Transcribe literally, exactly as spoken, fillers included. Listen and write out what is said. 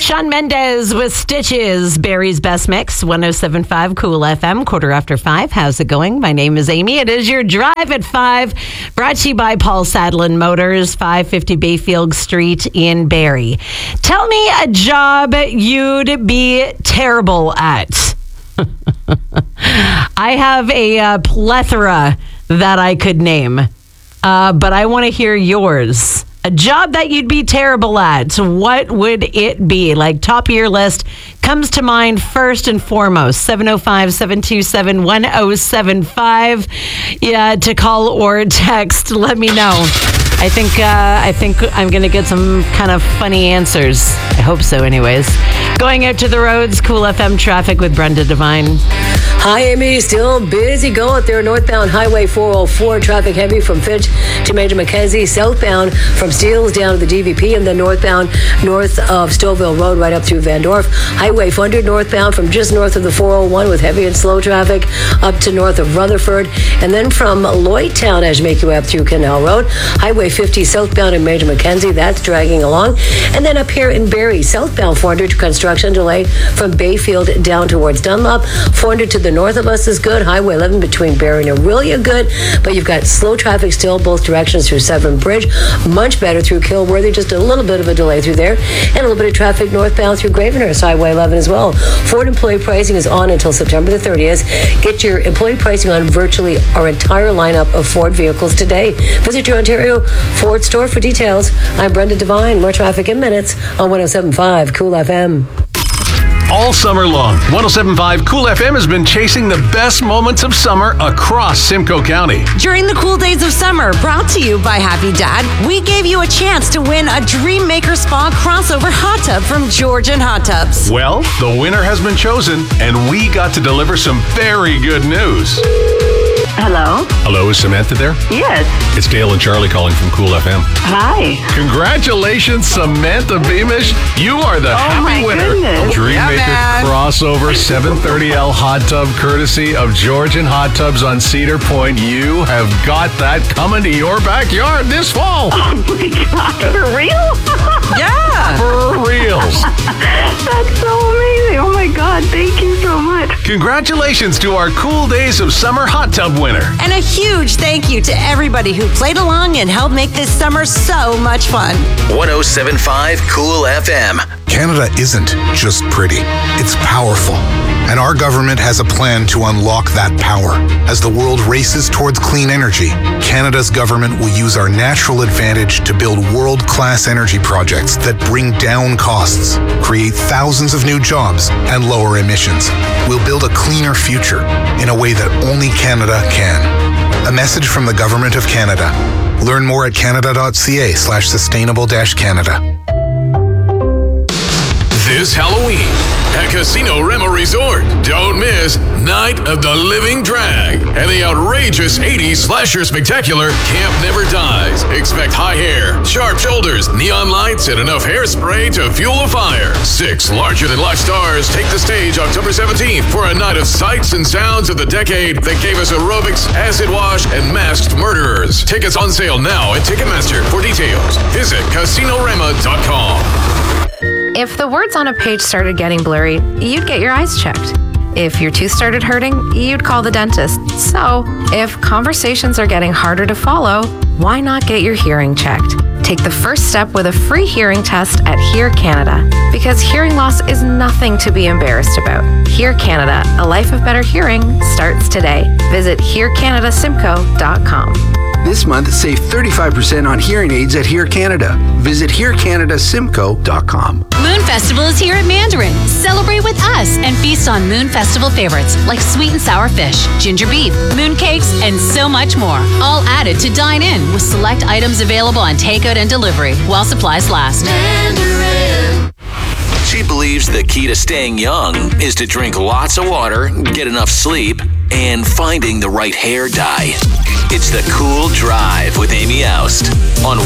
Shawn Mendes with Stitches, Barry's Best Mix, one oh seven point five Cool F M, quarter after five. How's it going? My name is Amy. It is your Drive at five, brought to you by Paul Sadlin Motors, five fifty Bayfield Street in Barrie. Tell me a job you'd be terrible at. I have a uh, plethora that I could name, uh, but I want to hear yours. A job that you'd be terrible at. What would it be? Like top of your list comes to mind first and foremost. seven oh five, seven two seven, one oh seven five. Yeah, to call or text. Let me know. I think uh, I think I'm going to get some kind of funny answers. I hope so anyways. Going out to the roads, Cool F M traffic with Brenda Devine. Hi, Amy. Still busy go out there. Northbound Highway four oh four. Traffic heavy from Fitch to Major Mackenzie. Southbound from Steeles down to the D V P. And then northbound north of Stouffville Road right up through Van Dorp. Highway four hundred northbound from just north of the four oh one with heavy and slow traffic up to north of Rutherford. And then from Lloydtown as you make your way up through Canal Road. Highway fifty southbound in Major Mackenzie. That's dragging along. And then up here in Barrie, southbound four hundred construction delay from Bayfield down towards Dunlop. four hundred to the north of us is good. Highway eleven between Barrie and Orillia good, but you've got slow traffic still both directions through Severn Bridge. Much better through Kilworthy, just a little bit of a delay through there, and a little bit of traffic northbound through Gravenhurst Highway eleven as well. Ford employee pricing is on until September the thirtieth. Get your employee pricing on virtually our entire lineup of Ford vehicles today. Visit your Ontario Ford store for details. I'm Brenda Devine. More traffic in minutes on one oh seven point five Cool F M. All summer long, one oh seven point five Cool F M has been chasing the best moments of summer across Simcoe County. During the cool days of summer, brought to you by Happy Dad, we gave you a chance to win a Dream Maker Spa crossover hot tub from Georgian Hot Tubs. Well, the winner has been chosen, and we got to deliver some very good news. Hello? Hello, is Samantha there? Yes. It's Dale and Charlie calling from Cool F M. Hi. Congratulations, Samantha Beamish. You are the Oh, happy my winner goodness. of Dream Yeah, Maker man. Crossover seven thirty L Hot Tub, courtesy of Georgian Hot Tubs on Cedar Point. You have got that coming to your backyard this fall. Oh my God. For real? Yeah. For reals. That's so amazing. Oh my God. Thank you so much. Congratulations to our Cool Days of Summer Hot Tub winner. And a huge thank you to everybody who played along and helped make this summer so much fun. one oh seven point five Cool F M. Canada isn't just pretty, it's powerful. And our government has a plan to unlock that power. As the world races towards clean energy, Canada's government will use our natural advantage to build world-class energy projects that bring down costs, create thousands of new jobs, and lower emissions. We'll build a cleaner future in a way that only Canada can. A message from the Government of Canada. Learn more at canada.ca slash sustainable dash Canada. This Halloween at Casino Rema Resort, don't miss Night of the Living Drag and the outrageous eighties slasher spectacular Camp Never Dies. Expect high hair, sharp shoulders, neon lights, and enough hairspray to fuel a fire. Six larger-than-life stars take the stage October seventeenth for a night of sights and sounds of the decade that gave us aerobics, acid wash, and masked murderers. Tickets on sale now at Ticketmaster. For details, visit casino rema dot com. If the words on a page started getting blurry, you'd get your eyes checked. If your tooth started hurting, you'd call the dentist. So, if conversations are getting harder to follow, why not get your hearing checked? Take the first step with a free hearing test at Hear Canada. Because hearing loss is nothing to be embarrassed about. Hear Canada, a life of better hearing, starts today. Visit hear canada simcoe dot com. This month, save thirty-five percent on hearing aids at Hear Canada. Visit hear canada simcoe dot com. Moon Festival is here at Mandarin. Celebrate with us and feast on Moon Festival favorites like sweet and sour fish, ginger beef, moon cakes, and so much more. All added to dine in with select items available on takeout and delivery while supplies last. Mandarin. She believes the key to staying young is to drink lots of water, get enough sleep, and finding the right hair dye. It's the Cool Drive with Amy Oust on